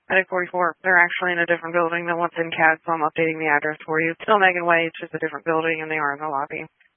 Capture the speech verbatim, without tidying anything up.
Attic forty-four. They're actually in a different building than what's in C A D, so I'm updating the address for you. Still Megan Way, it's just a different building, and they are in the lobby.